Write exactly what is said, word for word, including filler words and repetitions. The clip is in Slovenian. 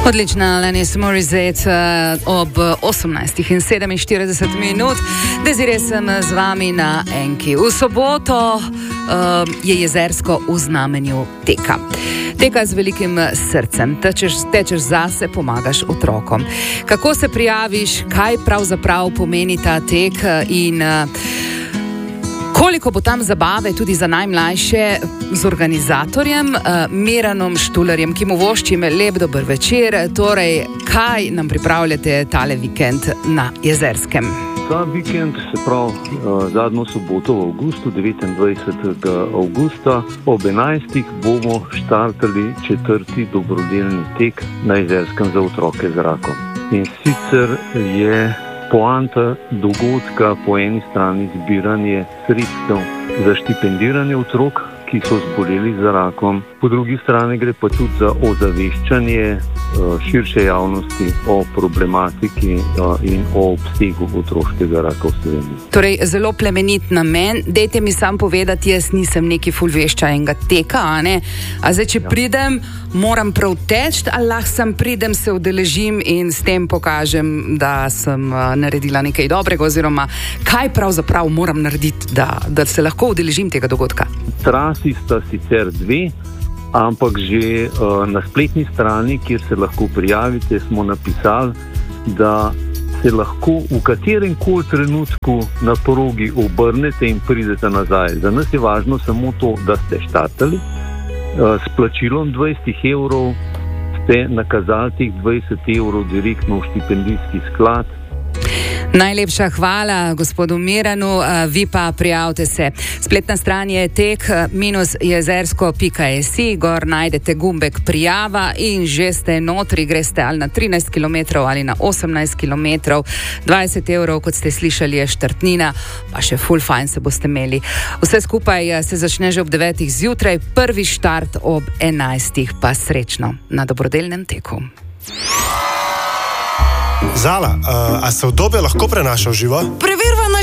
Odlična Alanis Morissette ob osemnajstih in sedeminštirideset minut. Desiree sem z vami na Enki. V soboto uh, je jezersko v znamenju teka. Teka z velikim srcem, tečeš, tečeš zase, pomagaš otrokom. Kako se prijaviš, kaj pravzaprav pomeni ta tek in uh, koliko bo tam zabave tudi za najmlajše z organizatorjem, uh, Miranom Štularjem, ki mu voščim lep dober večer. Torej, kaj nam pripravljate tale vikend na Jezerskem? Ta vikend, se pravi uh, zadnjo soboto v avgustu, devetindvajsetega avgusta, ob enajstih bomo štartali četrti dobrodelni tek na Jezerskem za otroke z rakom. In sicer je poanta dogodka po eni strani zbiranje sredstev za štipendiranje otrok, ki so zboleli za rakom, po drugi strani gre pa tudi za ozaveščanje širše javnosti o problematiki in o obsegu otroškega raka v Sloveniji. Torej, zelo plemenit namen. Dejte mi sam povedati, jaz nisem neki ful vešča enega teka, a ne? A zdaj, če ja. pridem, moram prav teči, ali lahko sem pridem, se udeležim in s tem pokažem, da sem naredila nekaj dobrega, oziroma kaj pravzaprav moram narediti, da, da se lahko udeležim tega dogodka? Trasi sta sicer dve, ampak že uh, na spletni strani, kjer se lahko prijavite, smo napisali, da se lahko v katerem koli trenutku na progi obrnete in pridete nazaj. Za nas je važno samo to, da ste štartali. Uh, s plačilom dvajset evrov ste nakazali teh dvajset evrov direktno v štipendijski sklad. Najlepša hvala gospodu Miranu, vi pa prijavite se. Spletna stran je tek minus jezersko pika si, gor najdete gumbek prijava in že ste notri, greste ali na trinajst kilometrov ali na osemnajst kilometrov. dvajset evrov, kot ste slišali, je štartnina, pa še ful fajn se boste imeli. Vse skupaj se začne že ob devetih zjutraj, prvi štart ob enajstih, pa srečno na dobrodelnem teku. Zala, uh, a se obdobje lahko prenaša v živo? Preveri